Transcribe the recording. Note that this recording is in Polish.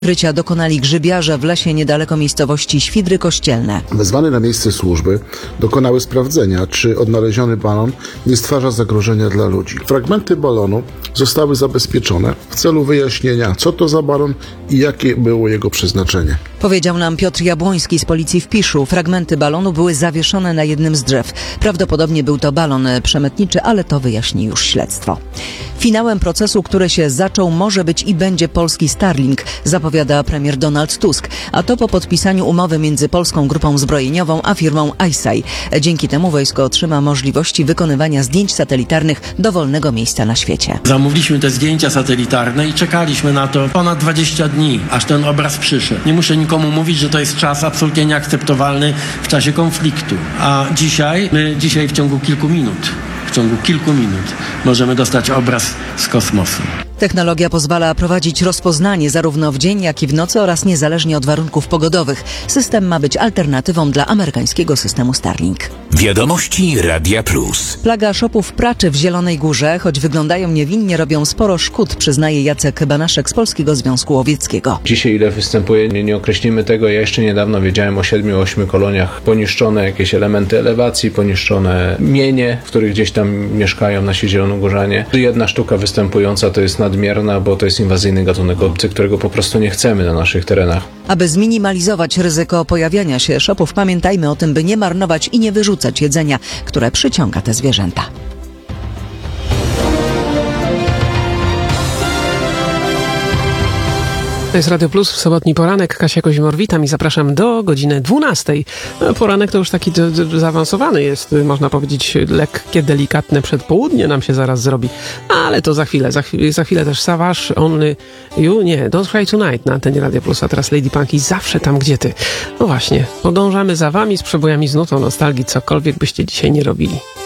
Krycia dokonali grzybiarze w lesie niedaleko miejscowości Świdry Kościelne. Wezwane na miejsce służby dokonały sprawdzenia, czy odnaleziony balon nie stwarza zagrożenia dla ludzi. Fragmenty balonu zostały zabezpieczone w celu wyjaśnienia, co to za balon i jakie było jego przeznaczenie. Powiedział nam Piotr Jabłoński z policji w Piszu. Fragmenty balonu były zawieszone na jednym z drzew. Prawdopodobnie był to balon przemytniczy, ale to wyjaśni już śledztwo. Finałem procesu, który się zaczął, może być i będzie polski Starlink, zapowiada premier Donald Tusk, a to po podpisaniu umowy między Polską Grupą Zbrojeniową a firmą ICEYE. Dzięki temu wojsko otrzyma możliwości wykonywania zdjęć satelitarnych dowolnego miejsca na świecie. Zamówiliśmy te zdjęcia satelitarne i czekaliśmy na to ponad 20 dni, aż ten obraz przyszedł. Nie muszę nikomu mówić, że to jest czas absolutnie nieakceptowalny w czasie konfliktu. A dzisiaj w ciągu kilku minut możemy dostać obraz z kosmosu. Technologia pozwala prowadzić rozpoznanie zarówno w dzień, jak i w nocy oraz niezależnie od warunków pogodowych. System ma być alternatywą dla amerykańskiego systemu Starlink. Wiadomości Radia Plus. Plaga szopów praczy w Zielonej Górze, choć wyglądają niewinnie, robią sporo szkód, przyznaje Jacek Banaszek z Polskiego Związku Łowieckiego. Dzisiaj ile występuje, nie określimy tego. Ja jeszcze niedawno wiedziałem o 7-8 koloniach. Poniszczone jakieś elementy elewacji, poniszczone mienie, w których gdzieś tam mieszkają nasi zielonogórzanie. Jedna sztuka występująca to jest nadmierna, bo to jest inwazyjny gatunek obcy, którego po prostu nie chcemy na naszych terenach. Aby zminimalizować ryzyko pojawiania się szopów, pamiętajmy o tym, by nie marnować i nie wyrzucać jedzenia, które przyciąga te zwierzęta. To jest Radio Plus w sobotni poranek. Kasia Kozimor, witam i zapraszam do godziny 12. Poranek to już taki zaawansowany jest, można powiedzieć, lekkie, delikatne przedpołudnie nam się zaraz zrobi. Ale to za chwilę też Savage, Only You, nie, Don't Cry Tonight na antenie Radio Plus, a teraz Lady Punk i Zawsze tam, gdzie ty. No właśnie, podążamy za wami z przebojami z nutą nostalgii, cokolwiek byście dzisiaj nie robili.